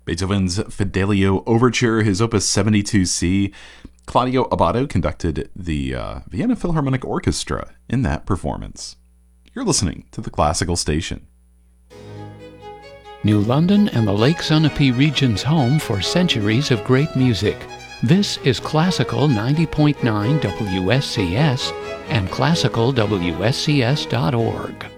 Beethoven's Fidelio Overture, his Opus 72C. Claudio Abbado conducted the Vienna Philharmonic Orchestra in that performance. You're listening to the Classical Station. New London and the Lake Sunapee region's home for centuries of great music. This is Classical 90.9 WSCS and classicalwscs.org.